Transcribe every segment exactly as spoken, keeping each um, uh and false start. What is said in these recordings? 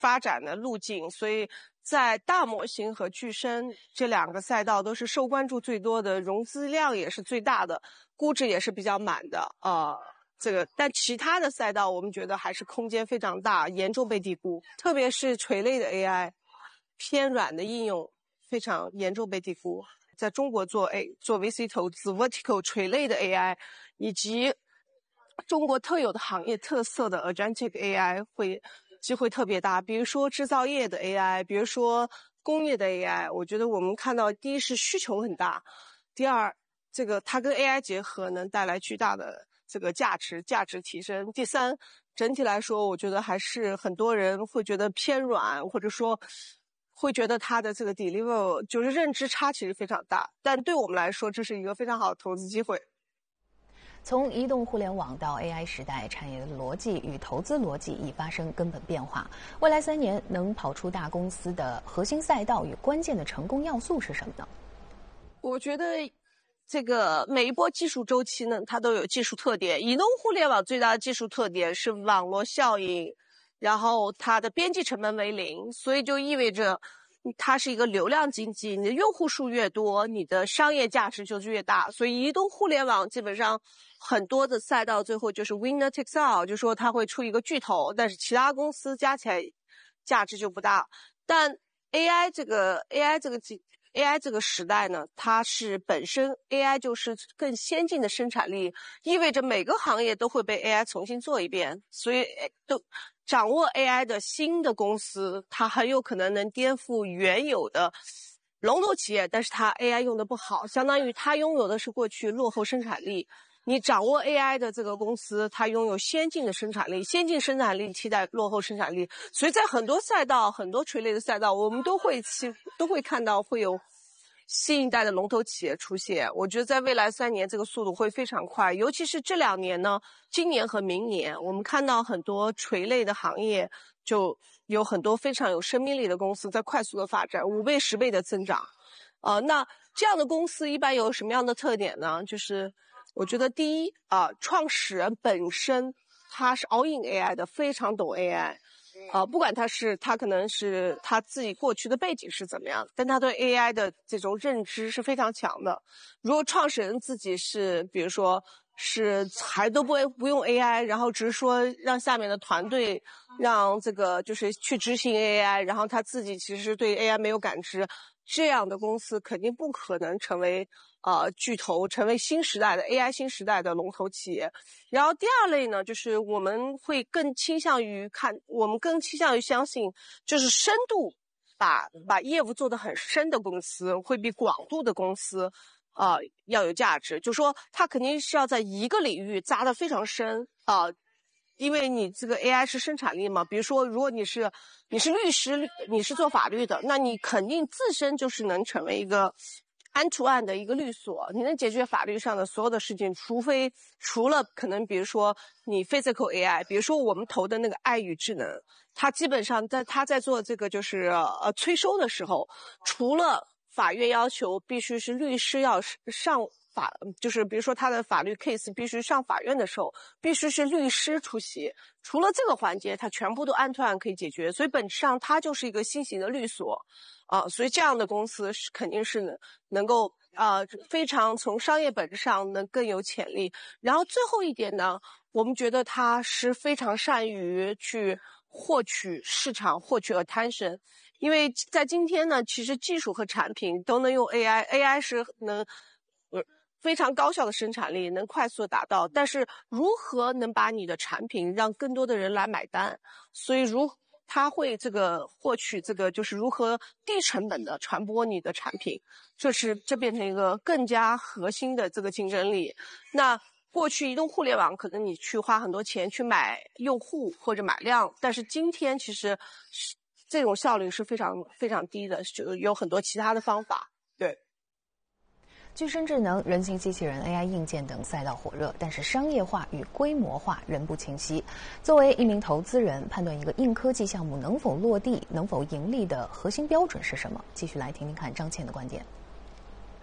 发展的路径，所以在大模型和具身这两个赛道都是受关注最多的，融资量也是最大的，估值也是比较满的。呃，这个但其他的赛道我们觉得还是空间非常大，严重被低估，特别是垂类的 A I， 偏软的应用非常严重被低估。在中国做 A 做 V C 投资 vertical 垂类的 A I， 以及中国特有的行业特色的 agentic A I 会机会特别大，比如说制造业的 A I， 比如说工业的 A I， 我觉得我们看到第一是需求很大，第二这个它跟 A I 结合能带来巨大的这个价值价值提升，第三整体来说我觉得还是很多人会觉得偏软，或者说会觉得它的这个 deliver 就是认知差其实非常大，但对我们来说这是一个非常好的投资机会。 从移动互联网到 A I 时代，产业的逻辑与投资逻辑已发生根本变化。未来三年能跑出大公司的核心赛道与关键的成功要素是什么呢？ 我觉得这个每一波技术周期呢，它都有技术特点。移动互联网最大的技术特点是网络效应，然后它的边际成本为零，所以就意味着它是一个流量经济，你的用户数越多，你的商业价值就是越大。所以移动互联网基本上很多的赛道最后就是 winner takes all， 就说它会出一个巨头，但是其他公司加起来价值就不大。但 A I 这个 A I 这个 A I 这个时代呢，它是本身 A I 就是更先进的生产力，意味着每个行业都会被 A I 重新做一遍，所以都掌握 A I 的新的公司，它很有可能能颠覆原有的龙头企业，但是它 A I 用的不好，相当于它拥有的是过去落后生产力。你掌握 A I 的这个公司，它拥有先进的生产力，先进生产力替代落后生产力，所以在很多赛道，很多垂类的赛道，我们都会期都会看到会有新一代的龙头企业出现。我觉得在未来三年这个速度会非常快，尤其是这两年呢，今年和明年，我们看到很多垂类的行业就有很多非常有生命力的公司在快速的发展，五倍、十倍的增长。呃，那这样的公司一般有什么样的特点呢？就是我觉得第一啊、呃，创始人本身他是 all in A I 的，非常懂 A I。呃，不管他是他可能是他自己过去的背景是怎么样，但他对 A I 的这种认知是非常强的。如果创始人自己是，比如说是还都不会不用 A I， 然后只是说让下面的团队让这个就是去执行 A I， 然后他自己其实对 A I 没有感知，这样的公司肯定不可能成为呃巨头，成为新时代的 A I 新时代的龙头企业。然后第二类呢，就是我们会更倾向于看，我们更倾向于相信，就是深度把把业务做得很深的公司，会比广度的公司呃要有价值。就说它肯定是要在一个领域扎得非常深啊。呃因为你这个 A I 是生产力嘛，比如说如果你是你是律师，你是做法律的，那你肯定自身就是能成为一个安to案的一个律所，你能解决法律上的所有的事情，除非除了可能比如说你 physical A I， 比如说我们投的那个爱与智能，它基本上在它在做这个就是呃催收的时候，除了法院要求必须是律师要上法，就是比如说他的法律 case 必须上法院的时候，必须是律师出席。除了这个环节，它全部都按图案可以解决，所以本质上它就是一个新型的律所啊、呃。所以这样的公司是肯定是能能够啊、呃、非常从商业本质上能更有潜力。然后最后一点呢，我们觉得它是非常善于去获取市场，获取 attention。因为在今天呢，其实技术和产品都能用 A I，A I 是能呃非常高效的生产力，能快速达到，但是如何能把你的产品让更多的人来买单？所以如他会这个获取这个就是如何低成本的传播你的产品，这是这变成一个更加核心的这个竞争力。那过去移动互联网可能你去花很多钱去买用户或者买量，但是今天其实这种效率是非常非常低的，就有很多其他的方法。对。 具身智能、人形机器人、A I 硬件等赛道火热，但是商业化与规模化仍不清晰。作为一名投资人，判断一个硬科技项目能否落地、能否盈利的核心标准是什么？继续来听听看张倩的观点。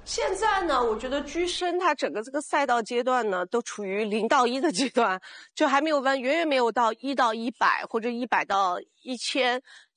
现在呢，我觉得居生它整个这个赛道阶段呢，都处于零到一的阶段，就还没有完，远远没有到一到一百或者一百到一千。